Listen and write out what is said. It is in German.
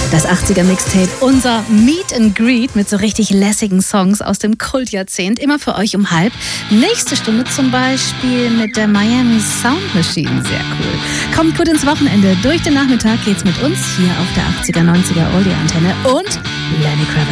Das 80er Mixtape, unser Meet and Greet mit so richtig lässigen Songs aus dem Kultjahrzehnt. Immer für euch um 12:30. Nächste Stunde zum Beispiel mit der Miami Sound Machine. Sehr cool. Kommt gut ins Wochenende. Durch den Nachmittag geht's mit uns hier auf der 80er, 90er Oldie Antenne und Lenny Kravitz.